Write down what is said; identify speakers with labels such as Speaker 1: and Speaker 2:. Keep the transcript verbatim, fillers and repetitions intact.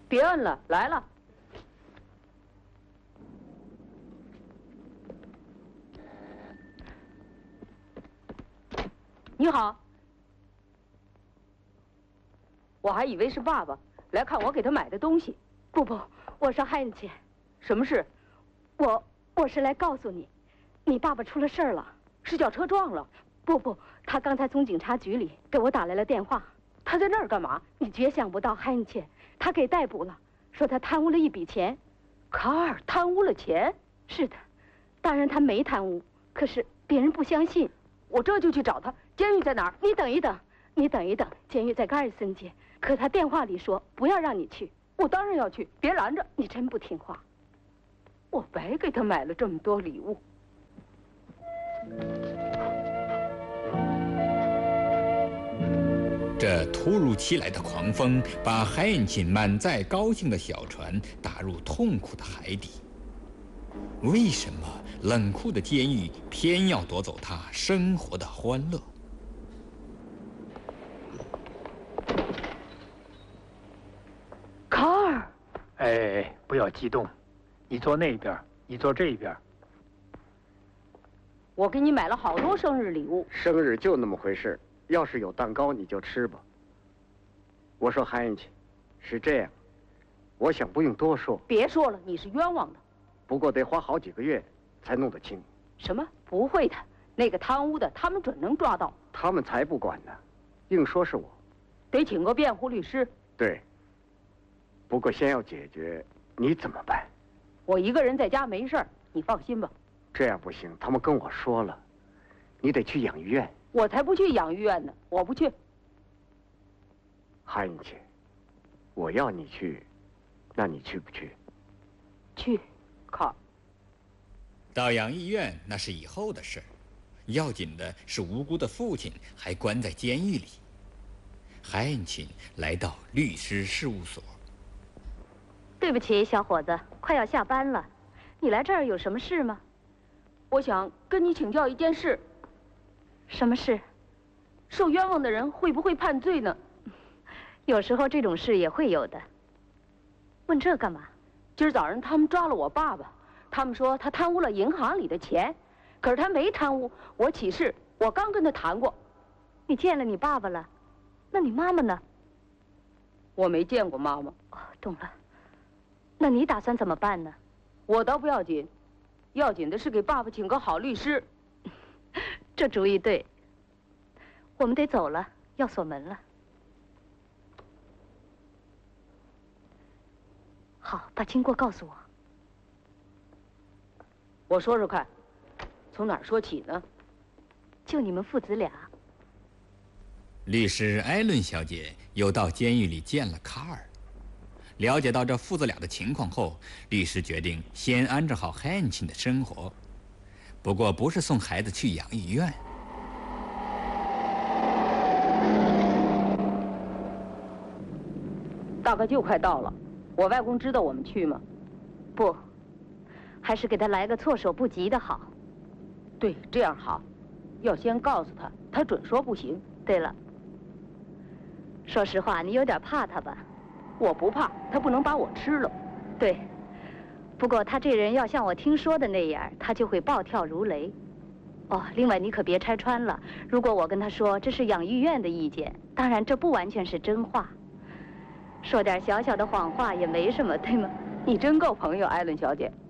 Speaker 1: 别摁了，来了。你好，我还以为是爸爸来看我给他买的东西。
Speaker 2: 不不，我是汉姐。
Speaker 1: 什么事？
Speaker 2: 我我是来告诉你，你爸爸出了事儿了，
Speaker 1: 是叫车撞了。
Speaker 2: 不不，他刚才从警察局里给我打来了电话。
Speaker 1: 他在那儿干嘛？
Speaker 2: 你绝想不到，汉姐，他给逮捕了，说他贪污了一笔钱。
Speaker 1: 卡尔贪污了钱？
Speaker 2: 是的，当然他没贪污，可是别人不相信。
Speaker 1: 我这就去找他。监狱在哪儿？
Speaker 2: 你等一等，你等一等，监狱在盖尔森街。可他电话里说不要让你去。
Speaker 1: 我当然要去，别拦着。
Speaker 2: 你真不听话。
Speaker 1: 我白给他买了这么多礼物。
Speaker 3: 这突如其来的狂风把海恩钦满载高兴的小船打入痛苦的海底。为什么冷酷的监狱偏要夺走他生活的欢乐？
Speaker 1: 卡尔，
Speaker 4: 哎，不要激动，你坐那边，你坐这边。
Speaker 1: 我给你买了好多生日礼物。
Speaker 5: 生日就那么回事，要是有蛋糕你就吃吧。我说海恩钦，是这样，我想不用多说。
Speaker 1: 别说了，你是冤枉的。
Speaker 5: 不过得花好几个月才弄得清。
Speaker 1: 什么？不会的，那个贪污的，他们准能抓到。
Speaker 5: 他们才不管呢，硬说是我。
Speaker 1: 得请个辩护律师。
Speaker 5: 对。不过先要解决，你怎么办？
Speaker 1: 我一个人在家没事儿，你放心吧。
Speaker 5: 这样不行，他们跟我说了，你得去养育院。
Speaker 1: 我才不去养育院呢，我不去。
Speaker 5: 海恩钦，我要你去，那你去不去？
Speaker 1: 去。卡。
Speaker 3: 到养育院那是以后的事，要紧的是无辜的父亲还关在监狱里。海恩钦来到律师事务所。
Speaker 2: 对不起，小伙子，快要下班了，你来这儿有什么事吗？
Speaker 1: 我想跟你请教一件事。
Speaker 2: 什么事？
Speaker 1: 受冤枉的人会不会判罪呢？
Speaker 2: 有时候这种事也会有的。问这干嘛？
Speaker 1: 今儿早上他们抓了我爸爸，他们说他贪污了银行里的钱，可是他没贪污。我起誓，我刚跟他谈过。
Speaker 2: 你见了你爸爸了？那你妈妈呢？
Speaker 1: 我没见过妈妈。
Speaker 2: 哦，懂了。那你打算怎么办呢？
Speaker 1: 我倒不要紧，要紧的是给爸爸请个好律师。
Speaker 2: 这主意对。我们得走了，要锁门了。好，把经过告诉我。
Speaker 1: 我说说看，从哪儿说起呢？
Speaker 2: 就你们父子俩。
Speaker 3: 律师艾伦小姐又到监狱里见了卡尔。了解到这父子俩的情况后，律师决定先安置好海恩钦的生活，不过不是送孩子去养育院。
Speaker 1: 大概就快到了，我外公知道我们去吗？
Speaker 2: 不，还是给他来个措手不及的好。
Speaker 1: 对，这样好，要先告诉他，他准说不行。
Speaker 2: 对了，说实话，你有点怕他吧？
Speaker 1: 我不怕，他不能把我吃了。
Speaker 2: 对，不过他这人要像我听说的那样，他就会暴跳如雷。哦，另外你可别拆穿了，如果我跟他说这是养育院的意见，当然这不完全是真话，说点小小的谎话也没什么，对吗？
Speaker 1: 你真够朋友，艾伦小姐。